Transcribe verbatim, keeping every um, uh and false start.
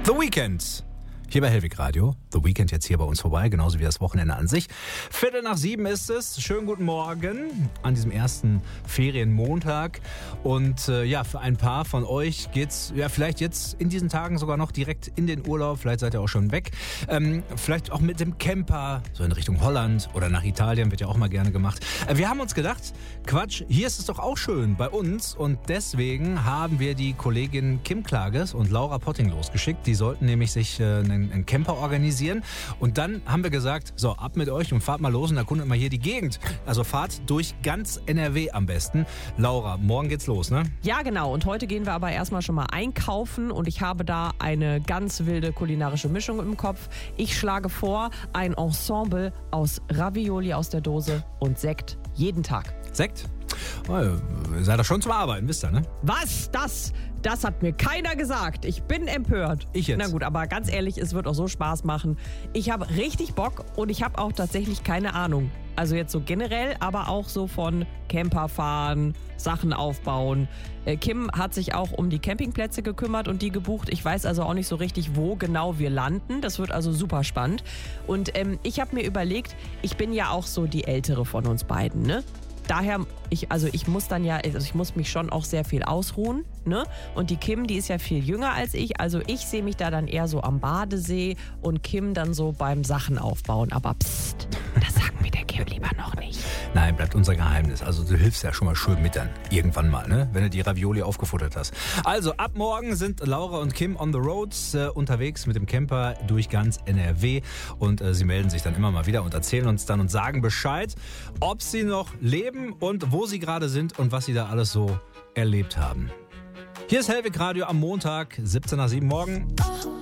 The Weeknd. Hier bei Hellwig Radio. The Weeknd jetzt hier bei uns vorbei, genauso wie das Wochenende an sich. Viertel nach sieben ist es. Schönen guten Morgen an diesem ersten Ferienmontag. Und äh, ja, für ein paar von euch geht's ja vielleicht jetzt in diesen Tagen sogar noch direkt in den Urlaub. Vielleicht seid ihr auch schon weg. Ähm, vielleicht auch mit dem Camper, so in Richtung Holland oder nach Italien, wird ja auch mal gerne gemacht. Äh, wir haben uns gedacht, Quatsch, hier ist es doch auch schön bei uns. Und deswegen haben wir die Kolleginnen Kim Klages und Laura Potting losgeschickt. Die sollten nämlich sich äh, einen, einen Camper organisieren. Und dann haben wir gesagt, so, ab mit euch und fahrt mal los und erkundet mal hier die Gegend. Also fahrt durch ganz N R W am besten. Laura, morgen geht's los, ne? Ja, genau. Und heute gehen wir aber erstmal schon mal einkaufen und ich habe da eine ganz wilde kulinarische Mischung im Kopf. Ich schlage vor, ein Ensemble aus Ravioli aus der Dose und Sekt jeden Tag. Sekt? Oh, ihr seid doch schon zum Arbeiten, wisst ihr, ne? Was? Das? Das hat mir keiner gesagt. Ich bin empört. Ich jetzt. Na gut, aber ganz ehrlich, es wird auch so Spaß machen. Ich habe richtig Bock und ich habe auch tatsächlich keine Ahnung. Also jetzt so generell, aber auch so von Camperfahren, Sachen aufbauen. Äh, Kim hat sich auch um die Campingplätze gekümmert und die gebucht. Ich weiß also auch nicht so richtig, wo genau wir landen. Das wird also super spannend. Und ähm, ich habe mir überlegt, ich bin ja auch so die Ältere von uns beiden, ne? Daher, ich, also ich muss dann ja, also ich muss mich schon auch sehr viel ausruhen, ne? Und die Kim, die ist ja viel jünger als ich, also ich sehe mich da dann eher so am Badesee und Kim dann so beim Sachen aufbauen. Aber psst, das sagt mir der Kim lieber noch nicht. Nein, bleibt unser Geheimnis. Also du hilfst ja schon mal schön mit dann. Irgendwann mal, ne? Wenn du die Ravioli aufgefuttert hast. Also ab morgen sind Laura und Kim on the roads äh, unterwegs mit dem Camper durch ganz N R W. Und äh, sie melden sich dann immer mal wieder und erzählen uns dann und sagen Bescheid, ob sie noch leben und wo sie gerade sind und was sie da alles so erlebt haben. Hier ist Hellwig Radio am Montag, siebzehn nach sieben morgen.